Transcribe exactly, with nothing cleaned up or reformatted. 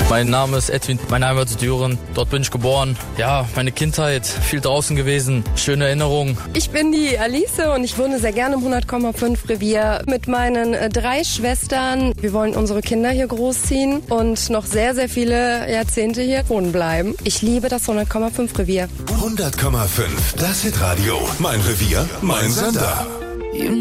Mein Name ist Edwin, meine Heimat ist Düren, dort bin ich geboren. Ja, meine Kindheit, viel draußen gewesen, schöne Erinnerungen. Ich bin die Alice und ich wohne sehr gerne im hundert Komma fünf Revier mit meinen äh, drei Schwestern. Wir wollen unsere Kinder hier großziehen und noch sehr, sehr viele Jahrzehnte hier wohnen bleiben. Ich liebe das hundert Komma fünf Revier. hundert Komma fünf, das Hitradio. Mein Revier, mein Sender.